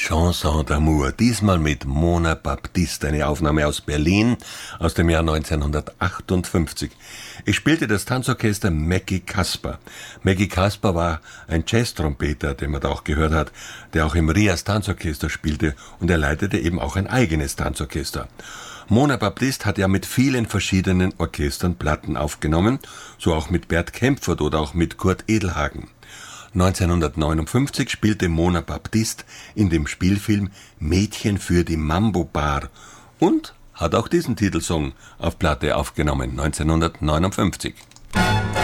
Chanson d'amour, diesmal mit Mona Baptiste, eine Aufnahme aus Berlin aus dem Jahr 1958. Ich spielte das Tanzorchester Maggie Kasper. Maggie Kasper war ein Jazz-Trompeter, den man da auch gehört hat, der auch im Rias Tanzorchester spielte, und er leitete eben auch ein eigenes Tanzorchester. Mona Baptiste hat ja mit vielen verschiedenen Orchestern Platten aufgenommen, so auch mit Bert Kempfert oder auch mit Kurt Edelhagen. 1959 spielte Mona Baptiste in dem Spielfilm Mädchen für die Mambo Bar und hat auch diesen Titelsong auf Platte aufgenommen, 1959.